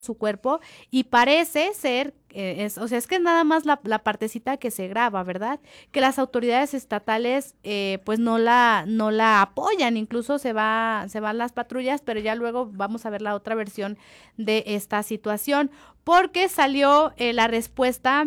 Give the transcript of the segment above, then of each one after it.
su cuerpo y parece ser, es que nada más la partecita que se graba, ¿verdad? Que las autoridades estatales pues no la apoyan, incluso se van las patrullas, pero ya luego vamos a ver la otra versión de esta situación, porque salió la respuesta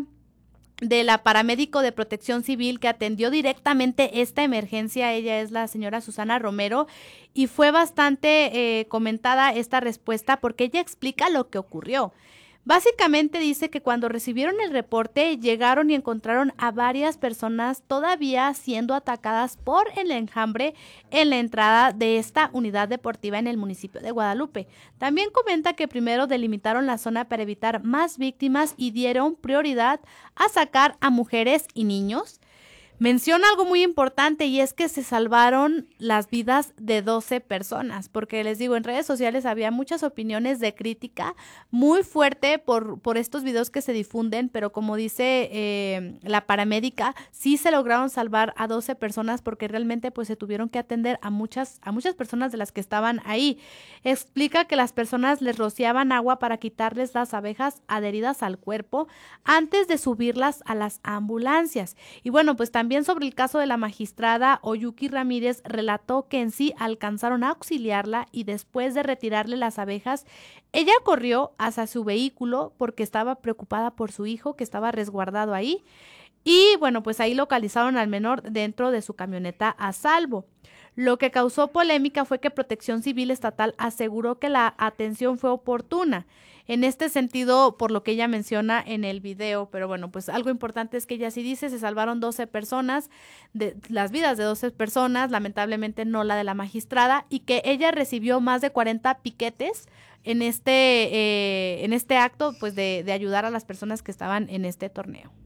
de la paramédico de Protección Civil que atendió directamente esta emergencia. Ella es la señora Susana Romero y fue bastante comentada esta respuesta porque ella explica lo que ocurrió. Básicamente dice que cuando recibieron el reporte llegaron y encontraron a varias personas todavía siendo atacadas por el enjambre en la entrada de esta unidad deportiva en el municipio de Guadalupe. También comenta que primero delimitaron la zona para evitar más víctimas y dieron prioridad a sacar a mujeres y niños. Menciona algo muy importante y es que se salvaron las vidas de 12 personas, porque les digo, en redes sociales había muchas opiniones de crítica muy fuerte por estos videos que se difunden, pero como dice la paramédica, sí se lograron salvar a 12 personas porque realmente pues se tuvieron que atender a muchas personas de las que estaban ahí. Explica que las personas les rociaban agua para quitarles las abejas adheridas al cuerpo antes de subirlas a las ambulancias. Y bueno, pues también sobre el caso de la magistrada Oyuki Ramírez relató que en sí alcanzaron a auxiliarla y después de retirarle las abejas, ella corrió hacia su vehículo porque estaba preocupada por su hijo que estaba resguardado ahí. Y bueno, pues ahí localizaron al menor dentro de su camioneta a salvo. Lo que causó polémica fue que Protección Civil Estatal aseguró que la atención fue oportuna. En este sentido, por lo que ella menciona en el video, pero bueno, pues algo importante es que ella sí dice, se salvaron 12 personas, de las vidas de 12 personas, lamentablemente no la de la magistrada, y que ella recibió más de 40 piquetes en este acto, pues de ayudar a las personas que estaban en este torneo.